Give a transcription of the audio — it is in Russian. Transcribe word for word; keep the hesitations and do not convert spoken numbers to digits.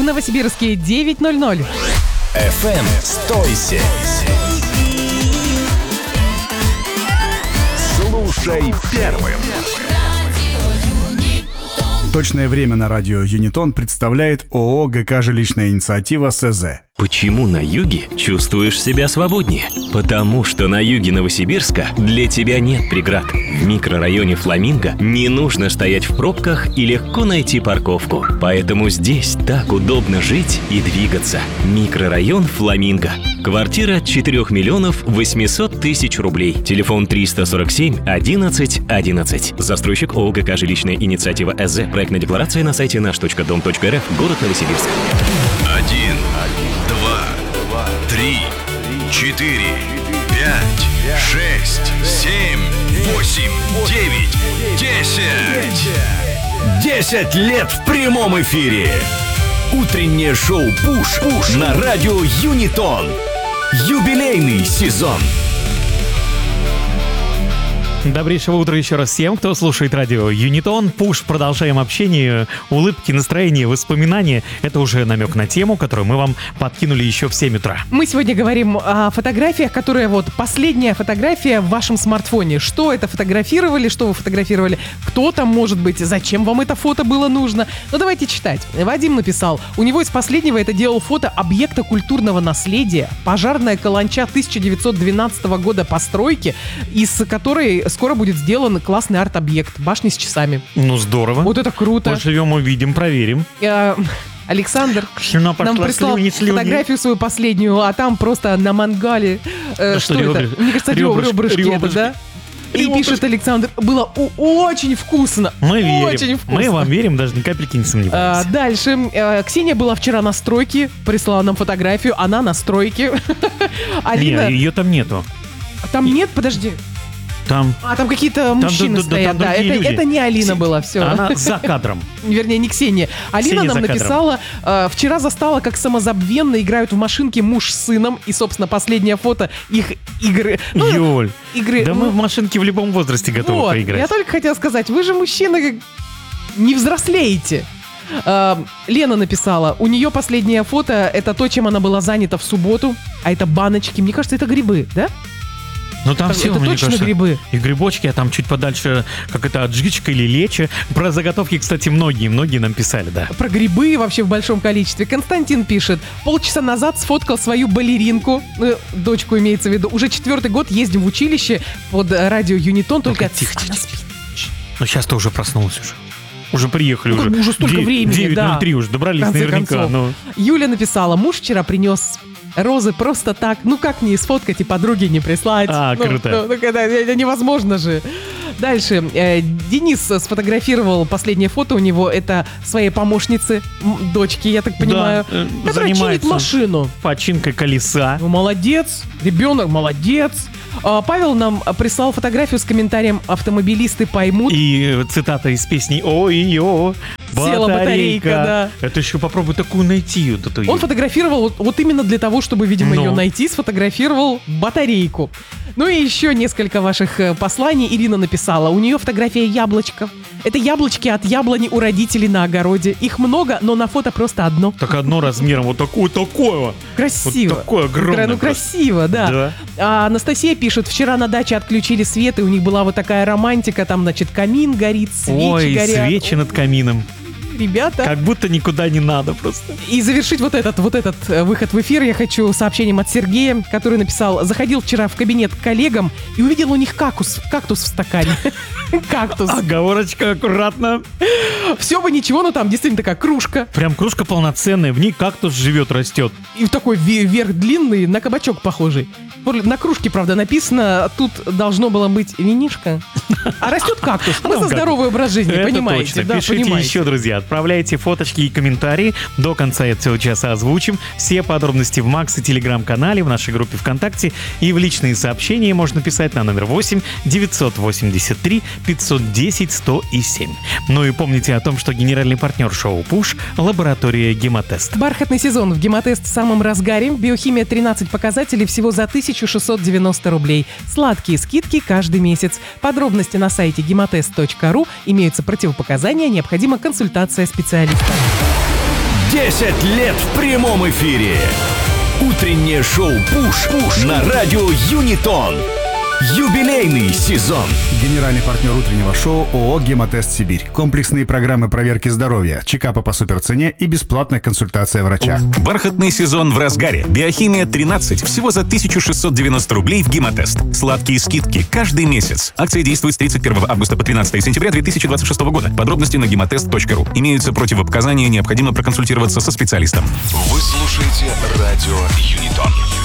Новосибирске девять ноль ноль. эф эм «Стойся». Слушай первым. Точное время на радио Юнитон представляет ООО ГК «Жилищная инициатива» СЗ. Почему на юге чувствуешь себя свободнее? Потому что на юге Новосибирска для тебя нет преград. В микрорайоне Фламинго не нужно стоять в пробках и легко найти парковку. Поэтому здесь так удобно жить и двигаться. Микрорайон Фламинго. Квартира от четырех миллионов восемьсот тысяч рублей. Телефон триста сорок семь одиннадцать одиннадцать. Застройщик ООО ГК «Жилищная инициатива» СЗ. Проектная декларация на сайте наш точка дом точка эр эф. Город Новосибирск. Один, два, три, четыре, пять, шесть, семь, восемь, девять, десять. Десять лет в прямом эфире. Утреннее шоу «Пуш, Пуш» на радио Юнитон. Юбилейный сезон. Добрейшего утра еще раз всем, кто слушает радио Юнитон. Пуш, продолжаем общение, улыбки, настроение, воспоминания. Это уже намек на тему, которую мы вам подкинули еще в семь утра. Мы сегодня говорим о фотографиях, которые вот последняя фотография в вашем смартфоне. Что это фотографировали, что вы фотографировали, кто там может быть, зачем вам это фото было нужно. Ну давайте читать. Вадим написал, у него из последнего это делал фото объекта культурного наследия, пожарная каланча тысяча девятьсот двенадцатого года постройки, из которой скоро будет сделан классный арт-объект, башни с часами. Ну здорово. Вот это круто. Поживем, увидим, проверим. Я... Александр Слюна пошла, нам прислал слюни, слюни. фотографию свою последнюю, а там просто на мангале. Э, что, что ребры, это? Мне кажется, ребрышки, ребрышки, ребрышки. это, да? И Ребрышки. пишет Александр, было у- очень вкусно. Мы верим. Очень вкусно. Мы вам верим, даже ни капельки не А, сомневаемся. дальше. А, Ксения была вчера на стройке, прислала нам фотографию, она на стройке. Алина... Не, ее там нету. Там нет, подожди. Там... А, там какие-то мужчины да, да, стоят, там да. другие Это, люди. это не Алина Кс- была, все. Она за кадром. Вернее, не Ксения. Алина Ксения нам за кадром. написала, э, вчера застала, как самозабвенно играют в машинке муж с сыном. И, собственно, последнее фото их игры. Ну, Юль, игры. да ну, мы в машинке в любом возрасте готовы вот, поиграть. я только хотела сказать, вы же мужчины не взрослеете. Э, Лена написала, у нее последнее фото, это то, чем она была занята в субботу, а это баночки, мне кажется, это грибы, да? Ну там Это все, мне точно кажется, грибы. и грибочки, а там чуть подальше, как это, аджичка или лечо. Про заготовки, кстати, многие, многие нам писали, да. Про грибы вообще в большом количестве. Константин пишет, полчаса назад сфоткал свою балеринку, ну, дочку имеется в виду, уже четвертый год ездим в училище под радио Юнитон, только... Ну-ка, тихо, тихо, тихо. Ну сейчас-то уже проснулась уже. Уже приехали, Ну, уже. как бы уже столько Де- времени, девять ноль три да. уже, добрались В конце наверняка. концов. Ну. Юля написала, муж вчера принес розы просто так. Ну как не сфоткать и подруге не прислать? А, Ну, круто. ну, так это, это невозможно же. Дальше. Э, Денис сфотографировал последнее фото у него. Это своей помощницы, м, дочки, я так понимаю. Да, э, которая чинит занимается машину. починкой колеса. Ну, молодец. Ребенок молодец. А, Павел нам прислал фотографию с комментарием «Автомобилисты поймут». И цитата из песни «Ой-ё, Села батарейка, да. Это еще попробуй такую найти. Вот эту. Он фотографировал вот, вот именно для того, чтобы, видимо, Ну. ее найти, сфотографировал батарейку. Ну и еще несколько ваших э, посланий Ирина написала. У нее фотография яблочка. Это яблочки от яблони у родителей на огороде. Их много, но на фото просто одно. Так одно размером вот такое, такое. Красиво. Вот такое огромное Ну, просто. красиво, да. Да. А Анастасия пишет, вчера на даче отключили свет, и у них была вот такая романтика. Там, значит, камин горит, свечи Ой, горят. свечи над камином. Ребята. Как будто никуда не надо просто. И завершить вот этот, вот этот э, выход в эфир я хочу сообщением от Сергея, который написал, заходил вчера в кабинет к коллегам и увидел у них кактус, кактус в стакане. Кактус. Оговорочка, аккуратно. Все бы ничего, но там действительно такая кружка. Прям кружка полноценная, в ней кактус живет, растет. И такой ве- верх длинный, на кабачок похожий. Вот на кружке, правда, написано, тут должно было быть винишко. А растет кактус. Мы Ну, за как. здоровый образ жизни, Это понимаете? точно. Да, Пишите понимаете. еще, друзья. Отправляйте фоточки и комментарии. До конца этого часа озвучим. Все подробности в Макс и Телеграм-канале, в нашей группе ВКонтакте. И в личные сообщения можно писать на номер восемь девятьсот восемьдесят три пятьсот десять сто семь. Ну и помните о том, что генеральный партнер шоу «Пуш» — лаборатория «Гемотест». Бархатный сезон в Гемотест в самом разгаре. Биохимия тринадцать показателей всего за тысяча шестьсот девяносто рублей. Сладкие скидки каждый месяц. Подробности на сайте гемотест точка ру. Имеются противопоказания, необходима консультация специалиста. десять лет в прямом эфире. Утреннее шоу «Пуш» на радио Юнитон. Юбилейный сезон. Генеральный партнер утреннего шоу ООО «Гемотест Сибирь». Комплексные программы проверки здоровья, чекапа по суперцене и бесплатная консультация врача. Бархатный сезон в разгаре. Биохимия тринадцать. Всего за тысяча шестьсот девяносто рублей в Гемотест. Сладкие скидки каждый месяц. Акция действует с тридцать первого августа по тринадцатое сентября две тысячи двадцать шестого года. Подробности на гемотест точка ру. Имеются противопоказания, необходимо проконсультироваться со специалистом. Вы слушаете радио Юнитон.